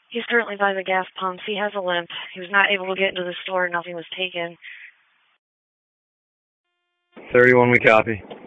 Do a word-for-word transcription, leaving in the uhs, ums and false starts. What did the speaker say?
He's currently by the gas pumps. He has a limp. He was not able to get into the store. Nothing was taken. thirty-one, we copy.